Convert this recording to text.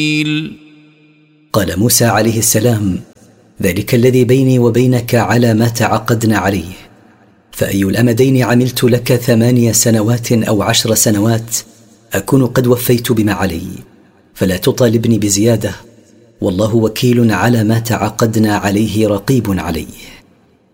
قال موسى عليه السلام: ذلك الذي بيني وبينك على ما تعقدنا عليه، فأي الأمدين عملت لك 8 سنوات أو 10 سنوات أكون قد وفيت بما علي، فلا تطالبني بزيادة، والله وكيل على ما تعقدنا عليه رقيب عليه.